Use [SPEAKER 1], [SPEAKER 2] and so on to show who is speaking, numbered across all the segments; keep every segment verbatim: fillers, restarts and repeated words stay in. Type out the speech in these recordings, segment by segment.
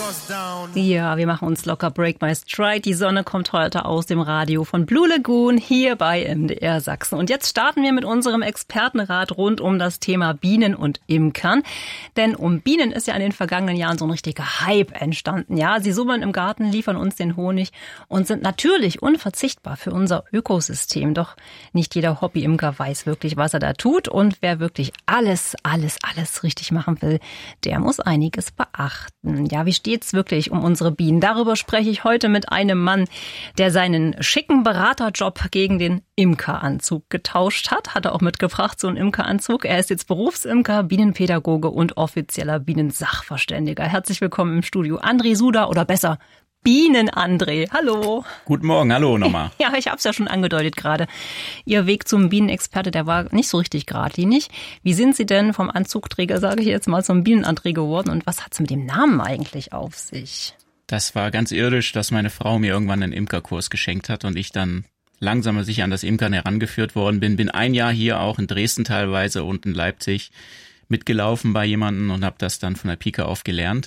[SPEAKER 1] Ja, wir machen uns locker, break my stride. Die Sonne kommt heute aus dem Radio von Blue Lagoon hier bei M D R Sachsen. Und jetzt starten wir mit unserem Expertenrat rund um das Thema Bienen und Imkern. Denn um Bienen ist ja in den vergangenen Jahren so ein richtiger Hype entstanden. Ja, sie summen im Garten, liefern uns den Honig und sind natürlich unverzichtbar für unser Ökosystem. Doch nicht jeder Hobby-Imker weiß wirklich, was er da tut. Und wer wirklich alles, alles, alles richtig machen will, der muss einiges beachten. Ja, wie steht's wirklich um unsere Bienen? Darüber spreche ich heute mit einem Mann, der seinen schicken Beraterjob gegen den Imkeranzug getauscht hat. Hat er auch mitgebracht, so einen Imkeranzug. Er ist jetzt Berufsimker, Bienenpädagoge und offizieller Bienensachverständiger. Herzlich willkommen im Studio, André Suda, oder besser Bienen-André. Hallo.
[SPEAKER 2] Guten Morgen, hallo nochmal.
[SPEAKER 1] Ja, ich habe es ja schon angedeutet gerade. Ihr Weg zum Bienenexperte, der war nicht so richtig geradlinig. Wie sind Sie denn vom Anzugträger, sage ich jetzt mal, zum Bienen-André geworden und was hat es mit dem Namen eigentlich auf sich?
[SPEAKER 2] Das war ganz irdisch, dass meine Frau mir irgendwann einen Imkerkurs geschenkt hat und ich dann langsam sicher an das Imkern herangeführt worden bin. Bin ein Jahr hier auch in Dresden teilweise und in Leipzig mitgelaufen bei jemandem und habe das dann von der Pike auf gelernt.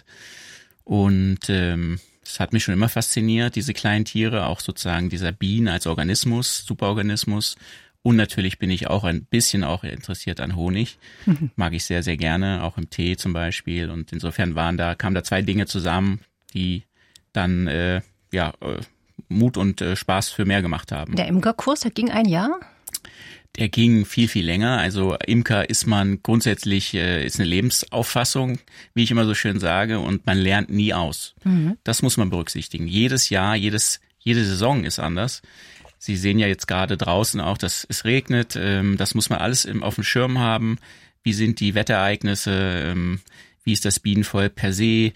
[SPEAKER 2] Und ähm, das hat mich schon immer fasziniert, diese kleinen Tiere, auch sozusagen dieser Bienen als Organismus, Superorganismus. Und natürlich bin ich auch ein bisschen auch interessiert an Honig. Mhm. Mag ich sehr, sehr gerne, auch im Tee zum Beispiel. Und insofern waren da, kamen da zwei Dinge zusammen, die dann äh, ja äh, Mut und äh, Spaß für mehr gemacht haben.
[SPEAKER 1] Der Imkerkurs, der ging ein Jahr?
[SPEAKER 2] Der ging viel, viel länger. Also Imker ist man grundsätzlich, äh, ist eine Lebensauffassung, wie ich immer so schön sage, und man lernt nie aus. Mhm. Das muss man berücksichtigen. Jedes Jahr, jedes, jede Saison ist anders. Sie sehen ja jetzt gerade draußen auch, dass es regnet. Ähm, das muss man alles im, auf dem Schirm haben. Wie sind die Wetterereignisse? Ähm, wie ist das Bienenvolk per se?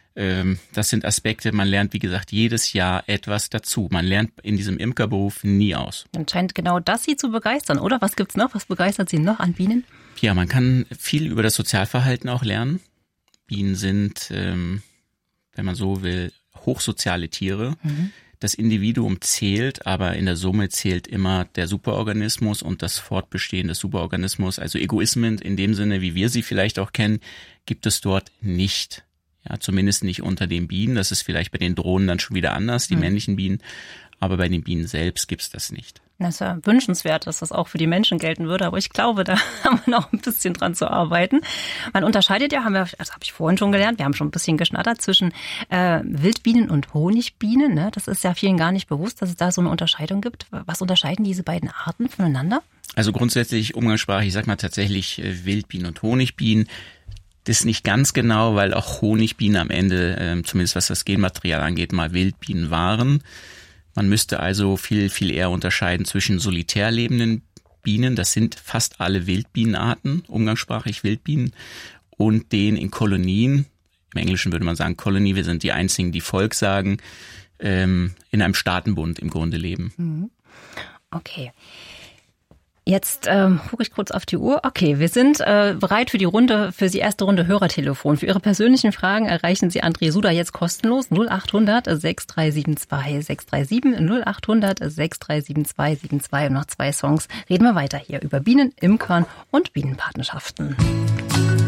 [SPEAKER 2] Das sind Aspekte, man lernt, wie gesagt, jedes Jahr etwas dazu. Man lernt in diesem Imkerberuf nie aus.
[SPEAKER 1] Dann scheint genau das Sie zu begeistern, oder? Was gibt's noch? Was begeistert Sie noch an Bienen?
[SPEAKER 2] Ja, man kann viel über das Sozialverhalten auch lernen. Bienen sind, ähm, wenn man so will, hochsoziale Tiere. Mhm. Das Individuum zählt, aber in der Summe zählt immer der Superorganismus und das Fortbestehen des Superorganismus. Also Egoismen in dem Sinne, wie wir sie vielleicht auch kennen, gibt es dort nicht. Ja, zumindest nicht unter den Bienen. Das ist vielleicht bei den Drohnen dann schon wieder anders, die mhm. männlichen Bienen. Aber bei den Bienen selbst gibt's das nicht.
[SPEAKER 1] Das ist ja wünschenswert, dass das auch für die Menschen gelten würde. Aber ich glaube, da haben wir noch ein bisschen dran zu arbeiten. Man unterscheidet ja, haben wir, das habe ich vorhin schon gelernt, wir haben schon ein bisschen geschnattert zwischen äh, Wildbienen und Honigbienen. Ne? Das ist ja vielen gar nicht bewusst, dass es da so eine Unterscheidung gibt. Was unterscheiden diese beiden Arten voneinander?
[SPEAKER 2] Also grundsätzlich umgangssprachlich, ich sag mal tatsächlich äh, Wildbienen und Honigbienen. Das ist nicht ganz genau, weil auch Honigbienen am Ende, äh, zumindest was das Genmaterial angeht, mal Wildbienen waren. Man müsste also viel, viel eher unterscheiden zwischen solitär lebenden Bienen, das sind fast alle Wildbienenarten, umgangssprachlich Wildbienen, und den in Kolonien, im Englischen würde man sagen Colony, wir sind die einzigen, die Volk sagen, ähm, in einem Staatenbund im Grunde leben.
[SPEAKER 1] Okay. Jetzt ähm, gucke ich kurz auf die Uhr. Okay, wir sind äh, bereit für die Runde, für die erste Runde Hörertelefon. Für Ihre persönlichen Fragen erreichen Sie André Suda jetzt kostenlos null acht hundert sechs drei sieben zwei sechs drei sieben null acht hundert sechs drei sieben zwei sieben zwei und noch zwei Songs. Reden wir weiter hier über Bienen, Imkern und Bienenpatenschaften.